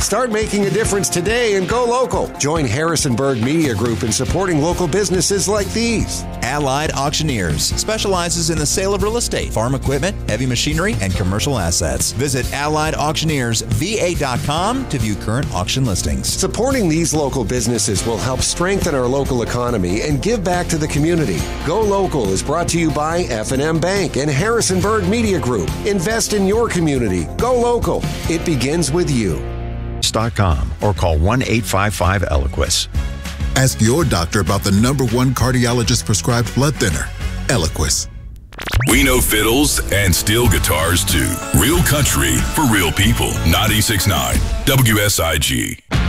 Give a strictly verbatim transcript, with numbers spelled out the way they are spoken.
Start making a difference today and go local. Join Harrisonburg Media Group in supporting local businesses like these. Allied Auctioneers specializes in the sale of real estate, farm equipment, heavy machinery, and commercial assets. Visit allied auctioneers v a dot com to view current auction listings. Supporting these local businesses will help strengthen our local economy and give back to the community. Go Local is brought to you by F and M Bank and Harrisonburg Media Group. Invest in your community. Go local. It begins with you. dot com or call one eight five five Eliquis. Ask your doctor about the number one cardiologist prescribed blood thinner, Eliquis. We know fiddles and steel guitars too. Real country for real people. ninety-six point nine W S I G.